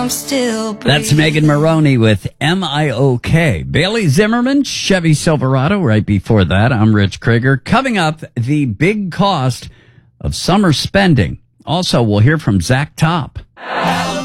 I'm still breathing. That's Megan Maroney with M.I.O.K. Bailey Zimmerman, Chevy Silverado. Right before that, I'm Rich Krieger. Coming up, the big cost of summer spending. Also, we'll hear from Zach Top.